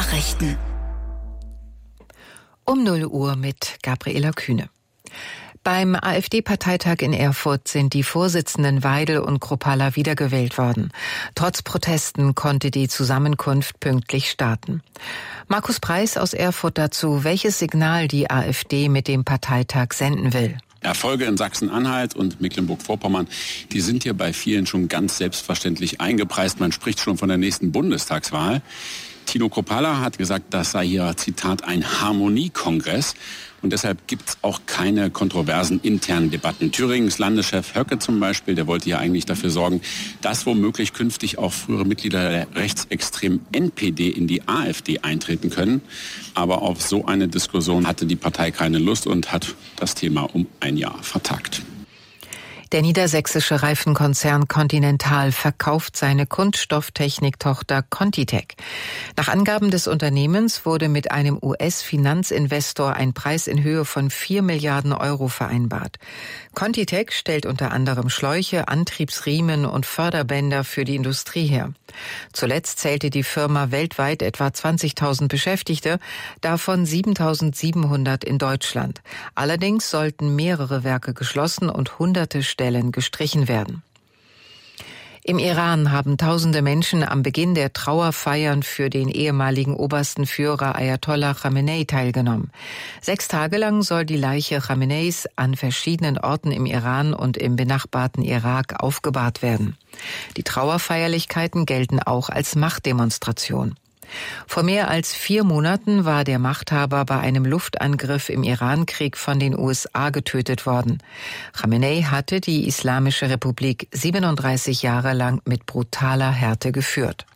Nachrichten. Um 0 Uhr mit Gabriela Kühne. Beim AfD-Parteitag in Erfurt sind die Vorsitzenden Weidel und Kruppalla wiedergewählt worden. Trotz Protesten konnte die Zusammenkunft pünktlich starten. Markus Preis aus Erfurt dazu, welches Signal die AfD mit dem Parteitag senden will. Erfolge in Sachsen-Anhalt und Mecklenburg-Vorpommern, die sind hier bei vielen schon ganz selbstverständlich eingepreist. Man spricht schon von der nächsten Bundestagswahl. Tino Kruppalla hat gesagt, das sei hier, Zitat, ein Harmoniekongress. Und deshalb gibt es auch keine kontroversen internen Debatten. Thüringens Landeschef Höcke zum Beispiel, der wollte ja eigentlich dafür sorgen, dass womöglich künftig auch frühere Mitglieder der rechtsextremen NPD in die AfD eintreten können. Aber auf so eine Diskussion hatte die Partei keine Lust und hat das Thema um ein Jahr vertagt. Der niedersächsische Reifenkonzern Continental verkauft seine Kunststofftechniktochter Contitech. Nach Angaben des Unternehmens wurde mit einem US-Finanzinvestor ein Preis in Höhe von 4 Milliarden Euro vereinbart. Contitech stellt unter anderem Schläuche, Antriebsriemen und Förderbänder für die Industrie her. Zuletzt zählte die Firma weltweit etwa 20.000 Beschäftigte, davon 7.700 in Deutschland. Allerdings sollten mehrere Werke geschlossen und hunderte Stellen gestrichen werden. Im Iran haben tausende Menschen am Beginn der Trauerfeiern für den ehemaligen obersten Führer Ayatollah Khamenei teilgenommen. 6 Tage lang soll die Leiche Khameneis an verschiedenen Orten im Iran und im benachbarten Irak aufgebahrt werden. Die Trauerfeierlichkeiten gelten auch als Machtdemonstration. Vor mehr als 4 Monaten war der Machthaber bei einem Luftangriff im Irankrieg von den USA getötet worden. Khamenei hatte die Islamische Republik 37 Jahre lang mit brutaler Härte geführt.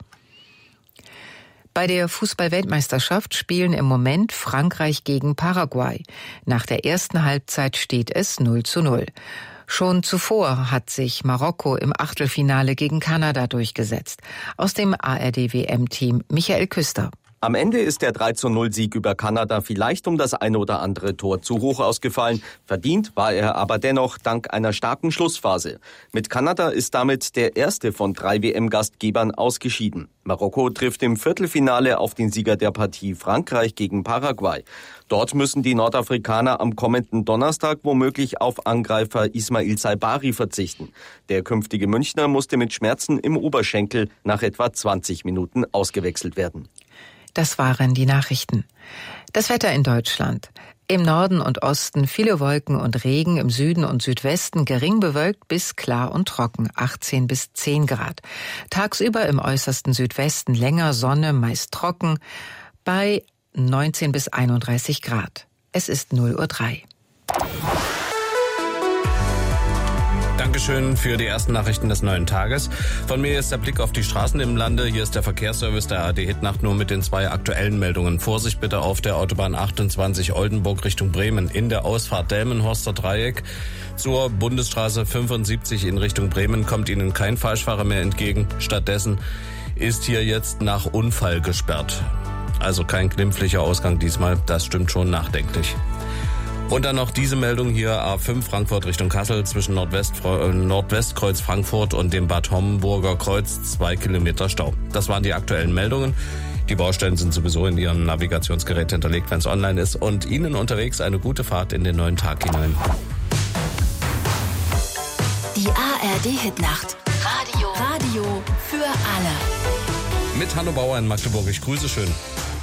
Bei der Fußball-Weltmeisterschaft spielen im Moment Frankreich gegen Paraguay. Nach der ersten Halbzeit steht es 0:0. Schon zuvor hat sich Marokko im Achtelfinale gegen Kanada durchgesetzt. Aus dem ARD-WM-Team Michael Küster. Am Ende ist der 3:0-Sieg über Kanada vielleicht um das eine oder andere Tor zu hoch ausgefallen. Verdient war er aber dennoch dank einer starken Schlussphase. Mit Kanada ist damit der erste von 3 WM-Gastgebern ausgeschieden. Marokko trifft im Viertelfinale auf den Sieger der Partie Frankreich gegen Paraguay. Dort müssen die Nordafrikaner am kommenden Donnerstag womöglich auf Angreifer Ismail Saibari verzichten. Der künftige Münchner musste mit Schmerzen im Oberschenkel nach etwa 20 Minuten ausgewechselt werden. Das waren die Nachrichten. Das Wetter in Deutschland. Im Norden und Osten viele Wolken und Regen, im Süden und Südwesten gering bewölkt bis klar und trocken, 18 bis 10 Grad. Tagsüber im äußersten Südwesten länger Sonne, meist trocken, bei 19 bis 31 Grad. Es ist 0:03 Uhr. Dankeschön für die ersten Nachrichten des neuen Tages. Von mir ist der Blick auf die Straßen im Lande. Hier ist der Verkehrsservice der ARD Hitnacht nur mit den 2 aktuellen Meldungen. Vorsicht bitte auf der Autobahn 28 Oldenburg Richtung Bremen in der Ausfahrt Delmenhorster Dreieck. Zur Bundesstraße 75 in Richtung Bremen kommt Ihnen kein Falschfahrer mehr entgegen. Stattdessen ist hier jetzt nach Unfall gesperrt. Also kein glimpflicher Ausgang diesmal. Das stimmt schon nachdenklich. Und dann noch diese Meldung hier, A5 Frankfurt Richtung Kassel zwischen Nordwestkreuz Frankfurt und dem Bad Homburger Kreuz 2 Kilometer Stau. Das waren die aktuellen Meldungen. Die Baustellen sind sowieso in Ihrem Navigationsgerät hinterlegt, wenn es online ist. Und Ihnen unterwegs eine gute Fahrt in den neuen Tag hinein. Die ARD-Hitnacht. Radio für alle. Mit Hanno Bauer in Magdeburg. Ich grüße schön.